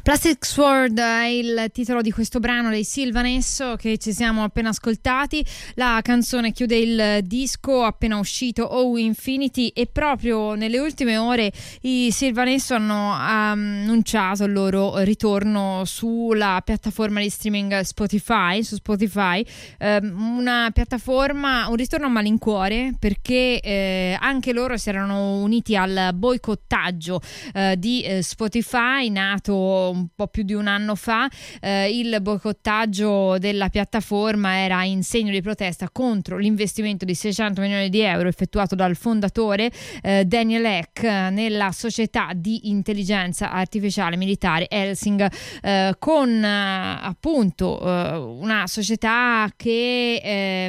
Plastic Sword è il titolo di questo brano dei Sylvanesso che ci siamo appena ascoltati. La canzone chiude il disco appena uscito Oh Infinity, e proprio nelle ultime ore i Sylvanesso hanno annunciato il loro ritorno sulla piattaforma di streaming Spotify, su Spotify, una piattaforma, un ritorno a malincuore, perché anche loro si erano uniti al boicottaggio di Spotify, nato un po' più di un anno fa. Il boicottaggio della piattaforma era in segno di protesta contro l'investimento di 600 milioni di euro effettuato dal fondatore Daniel Ek nella società di intelligenza artificiale militare Helsing, con appunto una società che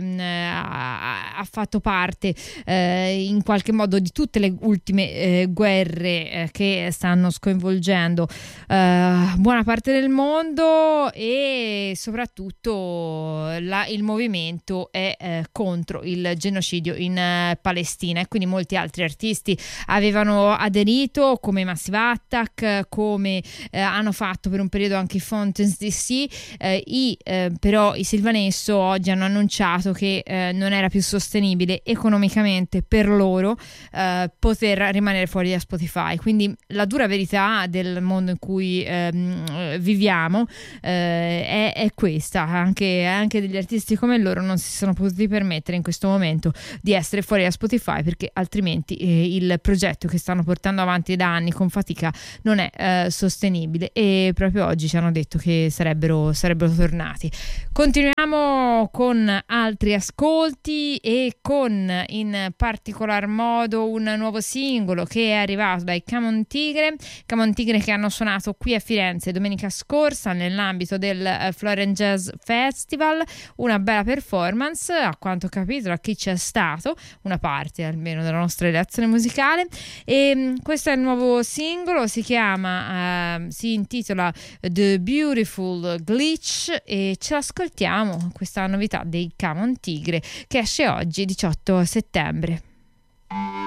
ha fatto parte in qualche modo di tutte le ultime guerre che stanno sconvolgendo buona parte del mondo, e soprattutto il movimento è contro il genocidio in Palestina, e quindi molti altri artisti avevano aderito, come Massive Attack, come hanno fatto per un periodo anche i Fountains DC. Però i Sylvanesso oggi hanno annunciato che non era più sostenibile economicamente per loro poter rimanere fuori da Spotify. Quindi la dura verità del mondo in cui viviamo è questa. Anche degli artisti come loro non si sono potuti permettere in questo momento di essere fuori da Spotify, perché altrimenti il progetto che stanno portando avanti da anni con fatica non è sostenibile, e proprio oggi ci hanno detto che sarebbero tornati. Continuiamo con altri ascolti, e con in particolar modo un nuovo singolo che è arrivato dai Camon Tigre che hanno suonato qui a Firenze domenica scorsa nell'ambito del Florence Jazz Festival. Una bella performance, a quanto ho capito, da chi c'è stato, una parte almeno della nostra relazione musicale. E questo è il nuovo singolo, si intitola The Beautiful Glitch, e ce l'ascoltiamo, questa novità dei Camon Tigre che esce oggi 18 settembre.